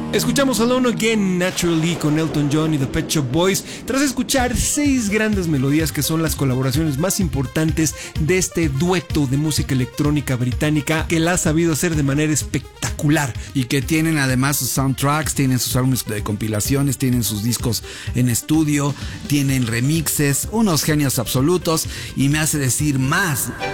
Escuchamos Alone Again, Naturally con Elton John y The Pet Shop Boys, tras escuchar 6 grandes melodías que son las colaboraciones más importantes de este dueto de música electrónica británica que la ha sabido hacer de manera espectacular. Y que tienen además sus soundtracks, tienen sus álbumes de compilaciones, tienen sus discos en estudio, tienen remixes, unos genios absolutos, y me hace decir más.